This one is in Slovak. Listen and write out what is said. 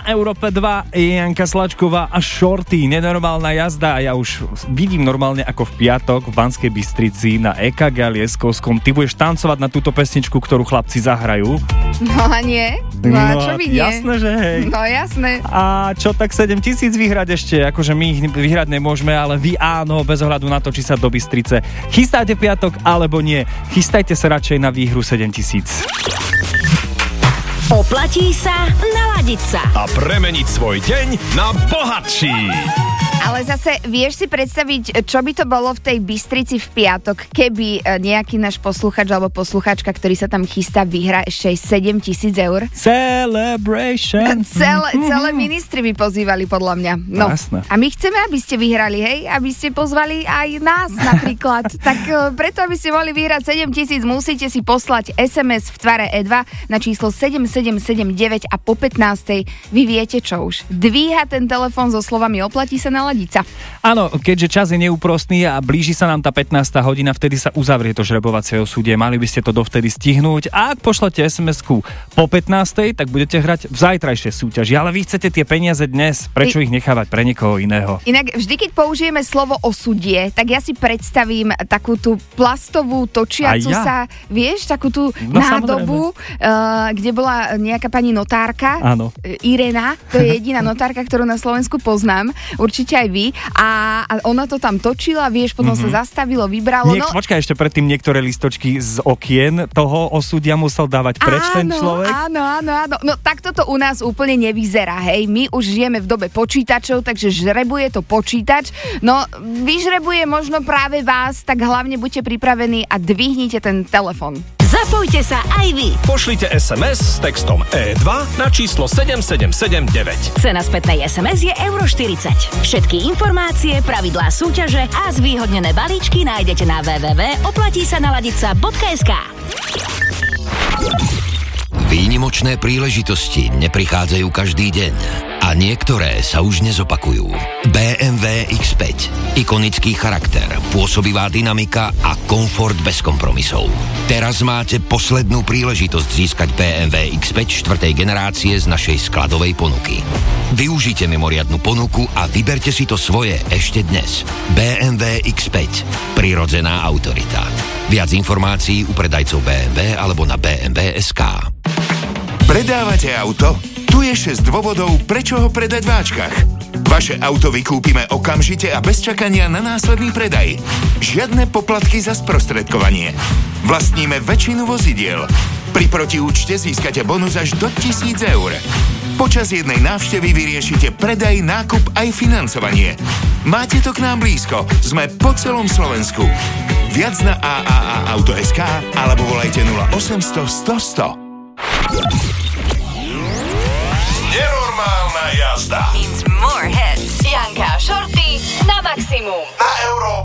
Európe 2 je Janka Slačková a Shorty, nenormálna jazda. Ja už vidím normálne ako v piatok v Banskej Bystrici na EKG Lieskovskom. Ty budeš tancovať na túto pesničku, ktorú chlapci zahrajú. No a nie? No a čo by nie? Jasné, že hej. No jasné. A čo, tak 7 000 vyhrať ešte? Akože my ich vyhrať nemôžeme, ale vy áno, bez ohľadu na to, či sa do Bystrice chystáte piatok alebo nie. Chystajte sa radšej na výhru 7 000. Oplatí sa naladiť sa a premeniť svoj deň na bohatší. Ale zase vieš si predstaviť, čo by to bolo v tej Bystrici v piatok, keby nejaký náš posluchač alebo posluchačka, ktorý sa tam chystá, vyhrá ešte aj 7 000 eur. Celebration. Celé ministry by pozývali podľa mňa. No. Jasné. A my chceme, aby ste vyhrali, hej? Aby ste pozvali aj nás napríklad. Tak preto, aby ste mohli vyhrať 7 000, musíte si poslať SMS v tvare E2 na číslo 7779 a po 15. vy viete čo už. Dvíha ten telefón so slovami oplatí sa naladiť sa. Áno, keďže čas je neúprostný a blíži sa nám tá 15. hodina, vtedy sa uzavrie to žrebovacie osudie. Mali by ste to dovtedy stihnúť. A ak pošlete SMS-ku po 15. tak budete hrať v zajtrajšej súťaži. Ale vy chcete tie peniaze dnes, prečo ich nechávať pre niekoho iného? Inak vždy, keď použijeme slovo osudie, tak ja si predstavím takú tú plastovú točiacu sa, vieš, takú tú nádobu, kde bola nejaká pani notárka. Áno. Irena, to je jediná notárka, ktorú na Slovensku poznám. Určite aj vy. A ona to tam točila, vieš, potom sa zastavilo, vybralo. Počkaj, ešte predtým niektoré listočky z okien toho osudia musel dávať preč ten človek. Áno. No takto to u nás úplne nevyzerá, hej. My už žijeme v dobe počítačov, takže žrebuje to počítač. No, vyžrebuje možno práve vás, tak hlavne buďte pripravení a dvihnite ten telefon. Zapojte sa aj vy. Pošlite SMS s textom E2 na číslo 7779. Cena spätnej SMS je €40. Všetky informácie, pravidlá súťaže a zvýhodnené balíčky nájdete na www.oplatísanaladica.sk. Výnimočné príležitosti neprichádzajú každý deň a niektoré sa už nezopakujú. BMW X5. Ikonický charakter, pôsobivá dynamika a komfort bez kompromisov. Teraz máte poslednú príležitosť získať BMW X5 4. generácie z našej skladovej ponuky. Využite mimoriadnu ponuku a vyberte si to svoje ešte dnes. BMW X5. Prirodzená autorita. Viac informácií u predajcov BMW alebo na BMW.sk. Predávate auto? Tu je 6 dôvodov, prečo ho predať v Ačkach. Vaše auto vykúpime okamžite a bez čakania na následný predaj. Žiadne poplatky za sprostredkovanie. Vlastníme väčšinu vozidiel. Pri protiúčte získate bonus až do 1000 eur. Počas jednej návštevy vyriešite predaj, nákup aj financovanie. Máte to k nám blízko. Sme po celom Slovensku. Viac na AAA-auto.sk alebo volajte 0800 100 100. Nenormálna jazda. It's more hits. Janka a Shorty na maximum.